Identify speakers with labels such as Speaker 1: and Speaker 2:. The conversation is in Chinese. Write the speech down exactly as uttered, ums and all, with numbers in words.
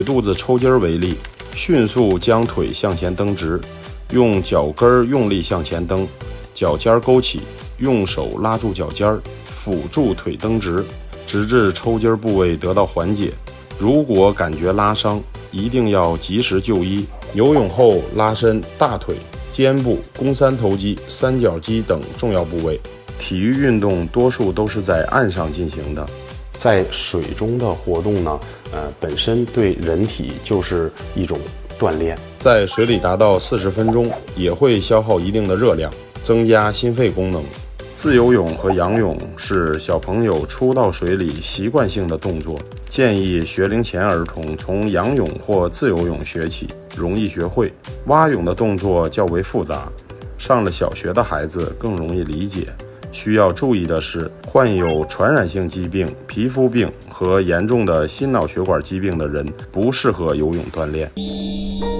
Speaker 1: 肚子抽筋为例，迅速将腿向前蹬直，用脚跟用力向前蹬，脚尖勾起，用手拉住脚尖，辅助腿蹬直，直至抽筋部位得到缓解。如果感觉拉伤，一定要及时就医。游泳后拉伸大腿、肩部、肱三头肌、三角肌等重要部位。体育运动多数都是在岸上进行的，在水中的活动呢，呃，本身对人体就是一种锻炼。在水里达到四十分钟，也会消耗一定的热量，增加心肺功能。自由泳和仰泳是小朋友初到水里习惯性的动作，建议学龄前儿童从仰泳或自由泳学起，容易学会。蛙泳的动作较为复杂，上了小学的孩子更容易理解。需要注意的是，患有传染性疾病、皮肤病和严重的心脑血管疾病的人不适合游泳锻炼。